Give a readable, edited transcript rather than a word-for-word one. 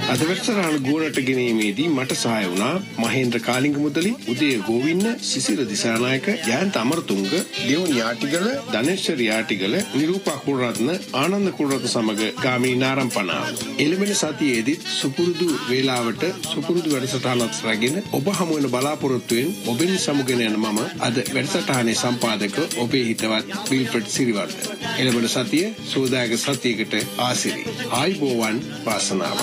අද වැඩසටහන ගුවනට ගෙනීමේදී මට සහාය වුණා මහේන්ද්‍ර කාලිංග මුදලි, උදය ගෝවින්න, සිසිල දිසානායක, ජයන්ත අමරතුංග, ලියෝන් යාටිගල, ධනේශ්වර යාටිගල, නිරූපා කුලරත්න, ආනන්ද කුලරත්න සමග ගාමිණී නාරම්පනා. එළඹෙන සතියේදීත් සුපුරුදු වේලාවට සුපුරුදු වැඩසටහනක් රැගෙන ඔබ හමු වෙන බලාපොරොත්තුවෙන් ඔබෙන් සමුගෙන යන මම අද වැඩසටහනේ සම්පාදක ඔබේ හිතවත් විල්ප්‍රඩ් සිරිවර්ධන. එළඹෙන සතිය සෝදායක සතියකට ආසිරි. ආයිබෝවන් වාසනාව.